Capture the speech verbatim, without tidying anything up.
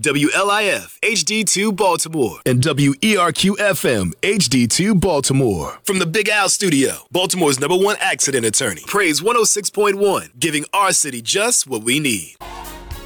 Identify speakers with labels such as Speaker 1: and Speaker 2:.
Speaker 1: W L I F H D two Baltimore,
Speaker 2: and W E R Q F M H D two Baltimore.
Speaker 1: From the Big Al Studio, Baltimore's number one accident attorney. Praise one oh six point one, giving our city just what we need.